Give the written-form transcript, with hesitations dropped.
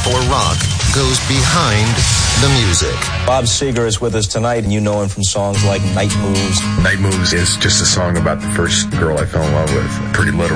hardcore rock goes behind the music. Bob Seger is with us tonight, and you know him from songs like Night Moves. Night Moves is just a song about the first girl I fell in love with. Pretty literal.